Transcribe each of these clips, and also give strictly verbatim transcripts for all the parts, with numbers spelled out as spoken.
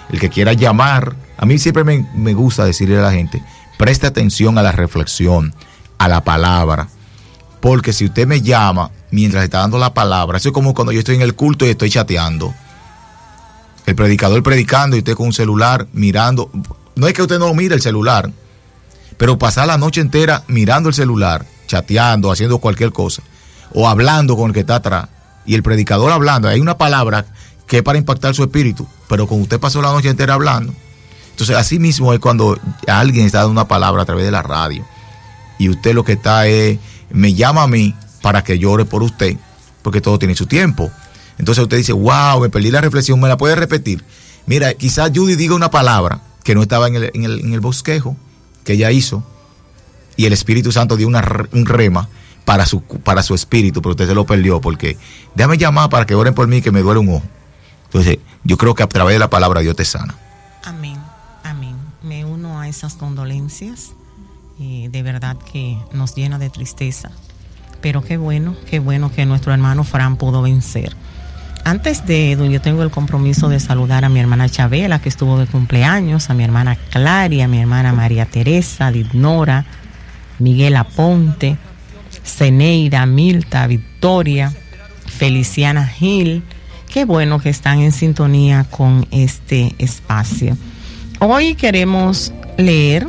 el que quiera llamar. A mí siempre me, me gusta decirle a la gente, preste atención a la reflexión, a la palabra, porque si usted me llama mientras está dando la palabra, eso es como cuando yo estoy en el culto y estoy chateando, el predicador predicando y usted con un celular mirando. No es que usted no mire el celular, pero pasar la noche entera mirando el celular, chateando, haciendo cualquier cosa, o hablando con el que está atrás, y el predicador hablando, hay una palabra que es para impactar su espíritu, pero con usted pasó la noche entera hablando. Entonces, así mismo es cuando alguien está dando una palabra a través de la radio, y usted lo que está es, me llama a mí para que yo ore por usted, porque todo tiene su tiempo. Entonces usted dice, wow, me perdí la reflexión, ¿me la puede repetir? Mira, quizás Judy diga una palabra que no estaba en el, en el, en el bosquejo que ella hizo, y el Espíritu Santo dio una, un rema para su, para su espíritu, pero usted se lo perdió, porque déjame llamar para que oren por mí, que me duele un ojo. Entonces, yo creo que a través de la palabra Dios te sana. Amén, amén. Me uno a esas condolencias, y de verdad que nos llena de tristeza. Pero qué bueno, qué bueno que nuestro hermano Fran pudo vencer. Antes de, yo tengo el compromiso de saludar a mi hermana Chabela, que estuvo de cumpleaños, a mi hermana Claria, a mi hermana María Teresa, Dignora, Miguel Aponte, Ceneida, Milta, Victoria, Feliciana Gil. Qué bueno que están en sintonía con este espacio. Hoy queremos leer,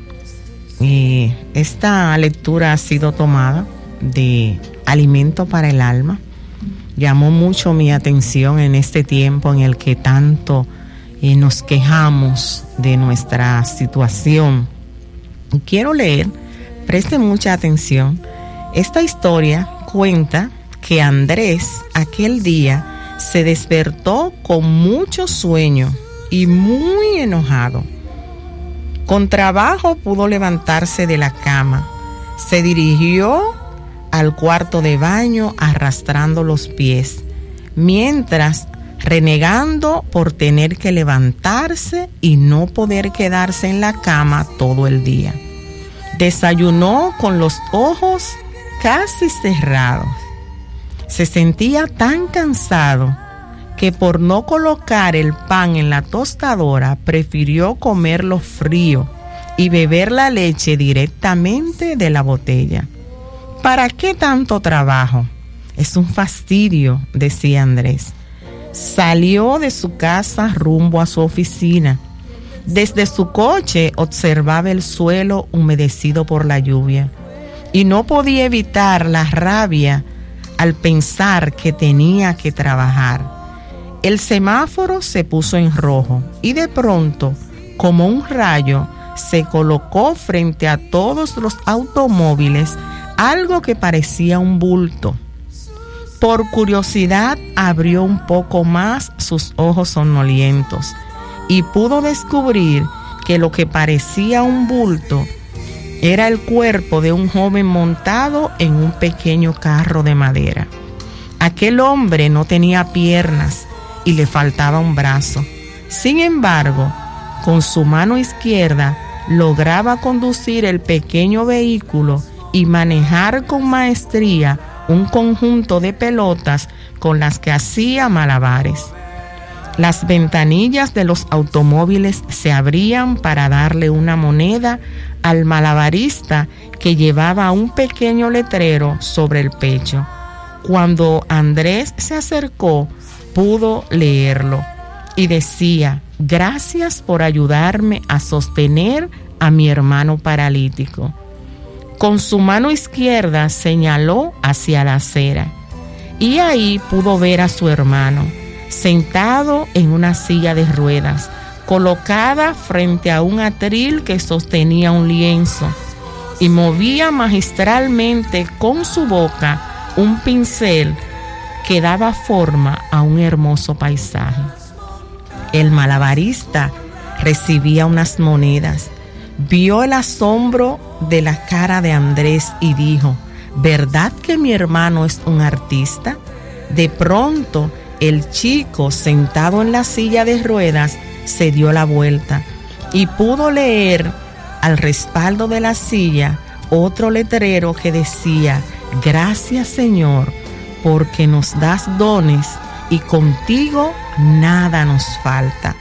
eh, esta lectura ha sido tomada de Alimento para el Alma. Llamó mucho mi atención en este tiempo en el que tanto eh, nos quejamos de nuestra situación. Quiero leer, preste mucha atención. Esta historia cuenta que Andrés aquel día se despertó con mucho sueño y muy enojado. Con trabajo pudo levantarse de la cama. Se dirigió al cuarto de baño arrastrando los pies, mientras renegando por tener que levantarse y no poder quedarse en la cama todo el día. Desayunó con los ojos casi cerrados. Se sentía tan cansado que por no colocar el pan en la tostadora prefirió comerlo frío y beber la leche directamente de la botella. ¿Para qué tanto trabajo? Es un fastidio, decía Andrés. Salió de su casa rumbo a su oficina. Desde su coche observaba el suelo humedecido por la lluvia y no podía evitar la rabia al pensar que tenía que trabajar. El semáforo se puso en rojo y de pronto, como un rayo, se colocó frente a todos los automóviles algo que parecía un bulto. Por curiosidad abrió un poco más sus ojos somnolientos y pudo descubrir que lo que parecía un bulto era el cuerpo de un joven montado en un pequeño carro de madera. Aquel hombre no tenía piernas y le faltaba un brazo. Sin embargo, con su mano izquierda lograba conducir el pequeño vehículo y manejar con maestría un conjunto de pelotas con las que hacía malabares. Las ventanillas de los automóviles se abrían para darle una moneda al malabarista, que llevaba un pequeño letrero sobre el pecho. Cuando Andrés se acercó, pudo leerlo y decía: gracias por ayudarme a sostener a mi hermano paralítico. Con su mano izquierda señaló hacia la acera y ahí pudo ver a su hermano sentado en una silla de ruedas, colocada frente a un atril que sostenía un lienzo, y movía magistralmente con su boca un pincel que daba forma a un hermoso paisaje. El malabarista recibía unas monedas, vio el asombro de la cara de Andrés y dijo: ¿verdad que mi hermano es un artista? De pronto, el chico sentado en la silla de ruedas se dio la vuelta y pudo leer al respaldo de la silla otro letrero que decía: gracias, Señor, porque nos das dones y contigo nada nos falta.